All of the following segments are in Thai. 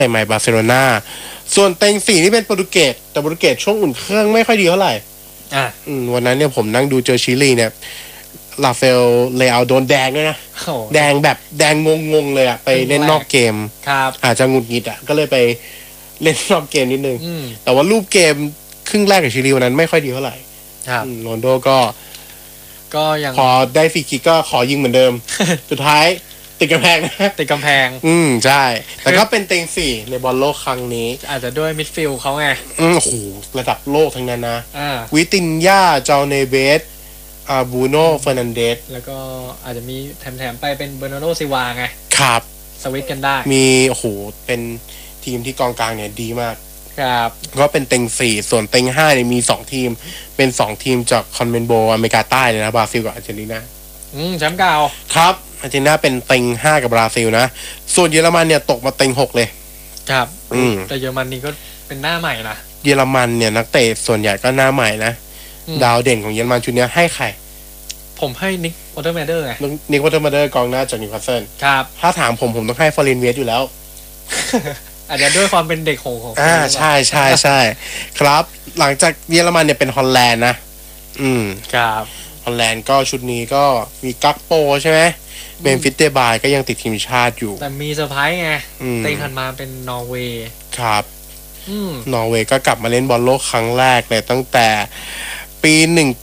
ใหม่บาร์เซโลนาส่วนเต็ง4นี่เป็นโปรตุเกสแต่โปรตุเกสช่วงอุ่นเครื่องไม่ค่อยดีเท่าไหร่วันนั้นเนี่ยผมนั่งดูเจอชิลีเนี่ยลาเฟลเลอาโดนแดงด้วยนะแดงแบบแดงงงเลยอะไปเล่นนอกเกมอาจจะหงุดหงิดอะก็เลยไปเล่นนอกเกมนิดนึงแต่ว่ารูปเกมครึ่งแรกกับชิลีวันนั้นไม่ค่อยดีเท่าไหร่โรนลโดก็ยังพอได้ฟรีคิกก็ขอยิงเหมือนเดิม สุดท้ายติดกำแพงติดกำแพงใช่แต่ก็เป็นเต็ง4ในบอลโลกครั้งนี้อาจจะด้วยมิดฟิลด์เขาไงโอ้โหระดับโลกทั้งนั้นนะวิตินญาเจาเนเบสบูโน่เฟอร์นันเดสแล้วก็อาจจะมีแถมไปเป็นเบอร์นาร์โดซิวาไงครับสวิตกันได้มีโอ้โหเป็นทีมที่กองกลางเนี่ยดีมากครับก็เป็นเต็ง4ส่วนเต็ง5เนี่ยมี2ทีมเป็น2ทีมจากคอนเมนโบอเมริกาใต้เลยนะบราซิลกับอาร์เจนตินาแชมป์เก่าครับอาร์เจนตินาเป็นเต็ง5กับบราซิลนะส่วนเยอรมันเนี่ยตกมาเต็ง6เลยครับแต่เยอรมันนี่ก็เป็นหน้าใหม่นะเยอรมันเนี่ยนักเตะส่วนใหญ่ก็หน้าใหม่นะดาวเด่นของเยอรมันชุดนี้ให้ใครผมให้นิกวอเตอร์แมเดอร์ไงนิกวอเตอร์แมเดอร์กองหน้าจากนิวคาสเซิลครับถ้าถามผมต้องให้ฟอร์เรนเวสอยู่แล้วอาจจะด้วยความเป็นเด็กของใช่ครับหลังจากเยอรมันเนี่ยเป็นฮอลแลนด์นะครับฮอลแลนด์ก็ชุดนี้ก็มีกักโปใช่ไหมเบนฟิตเตบายก็ยังติดทีมชาติอยู่แต่มีเซอร์ไพรส์ไงเต็งถัดมาเป็นนอร์เวย์ครับนอร์เวย์ก็กลับมาเล่นบอลโลกครั้งแรกเลยตั้งแต่ปี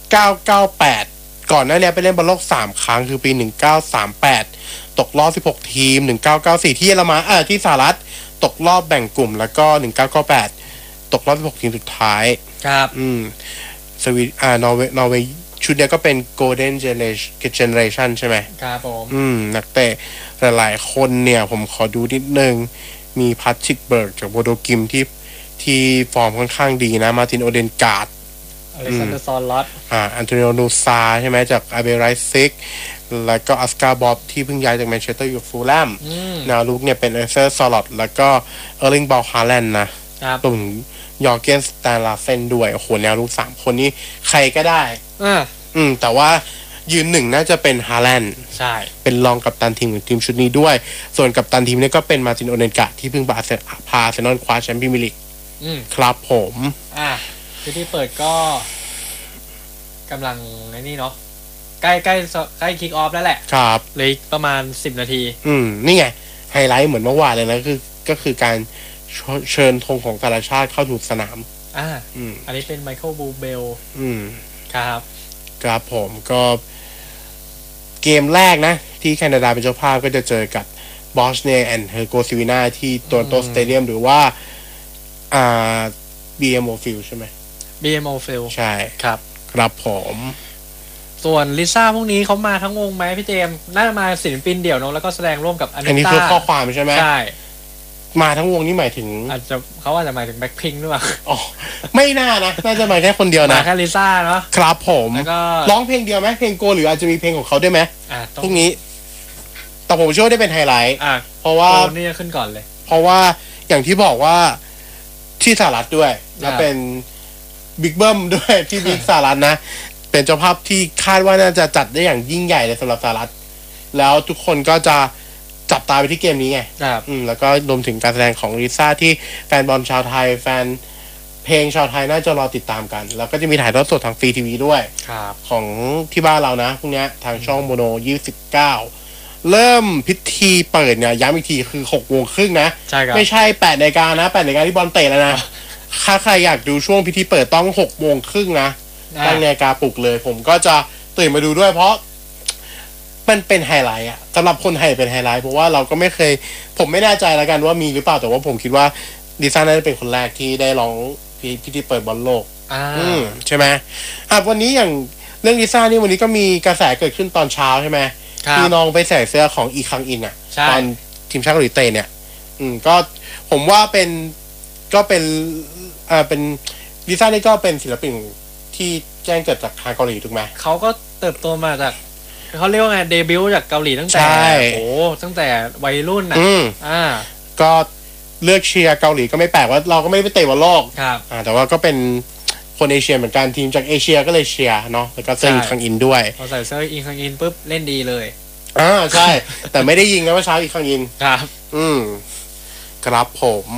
1998ก่อนหน้านี้ไปเล่นบอลโลก3ครั้งคือปี1938ตกรอบ16ทีม1994ที่เยอรมันที่สหรัฐตกรอบแบ่งกลุ่มแล้วก็1998ตกรอบ16ทีมสุดท้ายครับสวีนอร์เวย์ชุดเนี้ยก็เป็น Golden Generation ใช่ไหมครับผมนักเตะหลายๆคนเนี่ยผมขอดูนิดนึงมีพัทชิกเบิร์กจากโบโดกิมที่ฟอร์มค่อนข้างดีนะมาร์ตินโอเดนการ์ดอเล็กซานเดอร์ซอนลอตอันโตนิโอนูซาใช่ไหมจากอาเบไรซิกแล้วก็อัสกาบอบที่เพิ่งย้ายจากแมนเชสเตอร์อยู่ฟูลแลมแนวลุกเนี่ยเป็นเอเซอร์ซอลอตแล้วก็เออร์ลิงบอลฮาแลนด์นะรวมถึงยอร์เกนสแตนลาเซนด้วยโอ้โหแนวลุก3คนนี้ใครก็ได้แต่ว่ายืนหนึ่งน่าจะเป็นฮาแลนด์ใช่เป็นรองกัปตันทีมของทีมชุดนี้ด้วยส่วนกัปตันทีมนี้ก็เป็นมาร์ตินโอเดนการ์ดที่เพิ่งพาอาร์เซนอลคว้าแชมป์พรีเมียร์ลีกครับผมที่เปิดก็กำลังนี่เนาะใกล้คิกออฟแล้วแหละครับเลยประมาณ10นาทีนี่ไงไฮไลท์เหมือนเมื่อวานเลยนะก็คือการเชิญธงของแต่ละชาติเข้าถูกสนามอันนี้เป็นไมเคิลบูเบลครับผมก็เกมแรกนะที่แคนาดาเป็นเจ้าภาพก็จะเจอกับบอสเนียแอนด์เฮอร์โกซิวินาที่โตรอนโตสเตเดียมหรือว่าBMO Field ใช่ไหม BMO Field ใช่ครับผมส่วนลิซ่าพวกนี้เขามาทั้งวงไหมพี่เจมน่าจะมาศิลปินเดี่ยวเนาะแล้วก็แสดงร่วมกับอันนี้คือข้อความใช่ไหมใช่มาทั้งวงนี่หมายถึงเขาอาจจะหมายถึงแบ็คพิงค์หรือเปล่าไม่น่านะน่าจะมาแค่คนเดียวนะมาแค่ลิซ่าเนาะครับผมร้องเพลงเดียวไหมเพลงโกหรืออาจจะมีเพลงของเขาด้วยไหมพวกนี้แต่ผมเชื่อว่าได้เป็นไฮไลท์เพราะว่านี่จะขึ้นก่อนเลยเพราะว่าอย่างที่บอกว่าที่สหรัฐด้วยแล้วเป็นบิ๊กเบิ้มด้วยที่บิ๊กสหรัฐนะเป็นเจ้าภาพที่คาดว่าน่าจะจัดได้อย่างยิ่งใหญ่เลยสำหรับสหรัฐแล้วทุกคนก็จะจับตาไปที่เกมนี้ไงแล้วก็รวมถึงการแสดงของลิซ่าที่แฟนบอลชาวไทยแฟนเพลงชาวไทยน่าจะรอติดตามกันแล้วก็จะมีถ่ายทอดสดทางฟรีทีวีด้วยของที่บ้านเรานะพวกนี้ทางช่องโมโน29เริ่มพิธีเปิดเนี่ยย้ำอีกทีคือ18:30นะไม่ใช่8 นาฬิกานะ8 นาฬิกาที่บอลเตะแล้วนะถ้าใครอยากดูช่วงพิธีเปิดต้อง18:30นะตั้งนาฬิกาปลุกเลยผมก็จะตื่นมาดูด้วยเพราะมันเป็นไฮไลท์อะสำหรับคนไทยเป็นไฮไลท์เพราะว่าเราก็ไม่เคยผมไม่แน่ใจแล้วกันว่ามีหรือเปล่าแต่ว่าผมคิดว่าลิซ่าน่าจะเป็นคนแรกที่ได้ร้องพิธีเปิดบอลโลกใช่ไหมวันนี้อย่างเรื่องลิซ่านี่วันนี้ก็มีกระแสเกิดขึ้นตอนเช้าใช่ไหมที่น้องไปใส่เสื้อของอีคังอินอ่ะตอนทีมชาติเกาหลีใต้เนี่ยก็ผมว่าเป็นลิซ่านี่ก็เป็นศิลปินที่แจ้งเกิดจากทางเกาหลีถูกไหมเขาก็เติบโตมาจากเขาเรียกว่าไงเดบิวต์จากเกาหลีตั้งแต่ตั้งแต่วัยรุ่นก็เลือกเชียร์เกาหลีก็ไม่แปลกว่าเราก็ไม่ไปเตะบอลโลกแต่ว่าก็เป็นคนเอเชียเหมือนกันทีมจากเอเชียก็เลยเชียร์เนาะแล้วก็เสื้ออีคังอินด้วยพอใส่เสื้ออีคังอินปุ๊บเล่นดีเลยใช่แต่ไม่ได้ยิงนะว่าเช้าอีคังอินครับครับผม